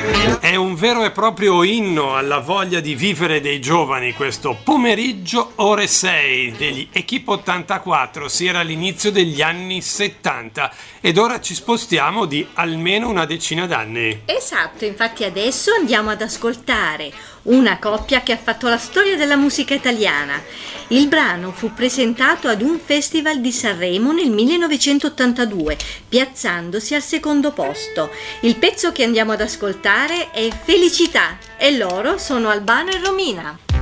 È un vero e proprio inno alla voglia di vivere dei giovani questo pomeriggio ore 6 degli Equipe 84, si era all'inizio degli anni 70 ed ora ci spostiamo di almeno una decina d'anni. Esatto, infatti adesso andiamo ad ascoltare una coppia che ha fatto la storia della musica italiana. Il brano fu presentato ad un festival di Sanremo nel 1982, piazzandosi al secondo posto. Il pezzo che andiamo ad ascoltare è Felicità e loro sono Albano e Romina.